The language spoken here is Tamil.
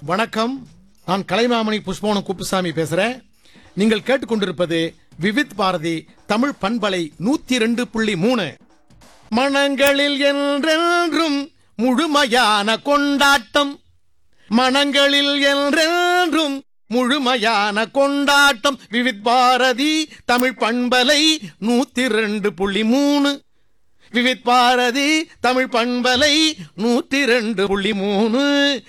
வணக்கம். நான் கலைமாமணி புஷ்பவனம் குப்புசாமி பேசுறேன். நீங்கள் கேட்டுக்கொண்டிருப்பது விவித் பாரதி தமிழ் பண்பலை 102.3. மனங்களில் என்றென்றும் முழுமையான கொண்டாட்டம், மனங்களில் என்றென்றும் முழுமையான கொண்டாட்டம். விவித் பாரதி தமிழ் பண்பலை 102.3. விவித் பாரதி தமிழ் பண்பலை 102.3.